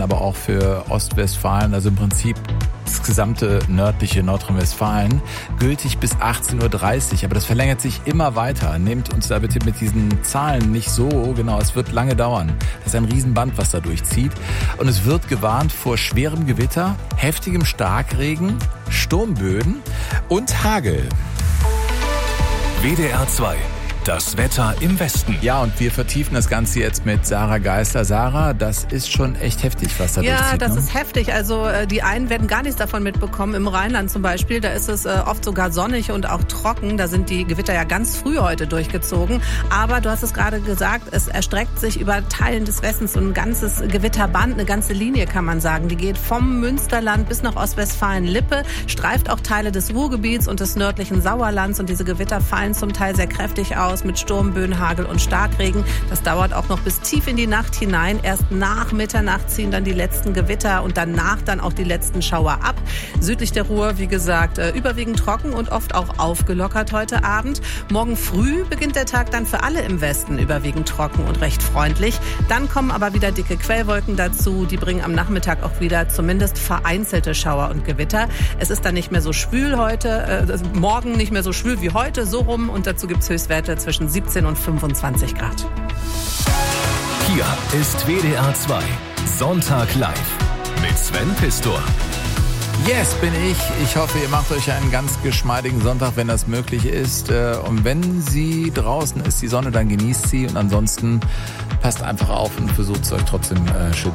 aber auch für Ostwestfalen, also im Prinzip das gesamte nördliche Nordrhein-Westfalen, gültig bis 18:30 Uhr. Aber das verlängert sich immer weiter. Nehmt uns da bitte mit diesen Zahlen nicht so genau. Es wird lange dauern. Das ist ein Riesenband, was da durchzieht. Und es wird gewarnt vor schwerem Gewitter, heftigem Starkregen, Sturmböen und Hagel. WDR 2. Das Wetter im Westen. Ja, und wir vertiefen das Ganze jetzt mit Sarah Geisler. Sarah, das ist schon echt heftig, was da durchzieht. Ja, das ist heftig. Also die einen werden gar nichts davon mitbekommen. Im Rheinland zum Beispiel, da ist es oft sogar sonnig und auch trocken. Da sind die Gewitter ja ganz früh heute durchgezogen. Aber du hast es gerade gesagt, es erstreckt sich über Teilen des Westens so ein ganzes Gewitterband, eine ganze Linie kann man sagen. Die geht vom Münsterland bis nach Ostwestfalen-Lippe, streift auch Teile des Ruhrgebiets und des nördlichen Sauerlands. Und diese Gewitter fallen zum Teil sehr kräftig aus mit Sturmböen, Hagel und Starkregen. Das dauert auch noch bis tief in die Nacht hinein. Erst nach Mitternacht ziehen dann die letzten Gewitter und danach dann auch die letzten Schauer ab. Südlich der Ruhr, wie gesagt, überwiegend trocken und oft auch aufgelockert heute Abend. Morgen früh beginnt der Tag dann für alle im Westen überwiegend trocken und recht freundlich. Dann kommen aber wieder dicke Quellwolken dazu. Die bringen am Nachmittag auch wieder zumindest vereinzelte Schauer und Gewitter. Es ist dann nicht mehr so schwül heute, morgen nicht mehr so schwül wie heute, so rum. Und dazu gibt es Höchstwerte zwischen 17 und 25 Grad. Hier ist WDR 2. Sonntag live mit Sven Pistor. Yes, bin ich. Ich hoffe, ihr macht euch einen ganz geschmeidigen Sonntag, wenn das möglich ist. Und wenn sie draußen ist, die Sonne, dann genießt sie. Und ansonsten passt einfach auf und versucht es euch trotzdem schön